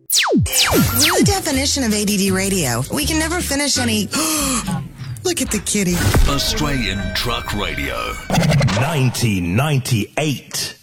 We're the definition of ADD radio. We can never finish any... Look at the kitty. Australian Truck Radio. 1998.